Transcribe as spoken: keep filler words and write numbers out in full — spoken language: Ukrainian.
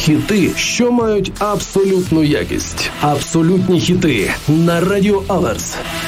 Хіти, що мають абсолютну якість. Абсолютні хіти на Радіо Аверс.